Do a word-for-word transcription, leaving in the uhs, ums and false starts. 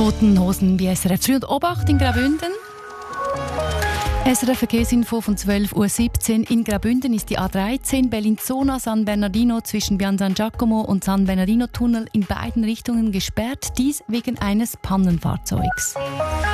Toten Hosen bei S R F drei und Obacht in Graubünden. S R F Verkehrsinfo von zwölf Uhr siebzehn. In Graubünden ist die A dreizehn Bellinzona San Bernardino zwischen Pian San Giacomo und San Bernardino Tunnel in beiden Richtungen gesperrt, dies wegen eines Pannenfahrzeugs.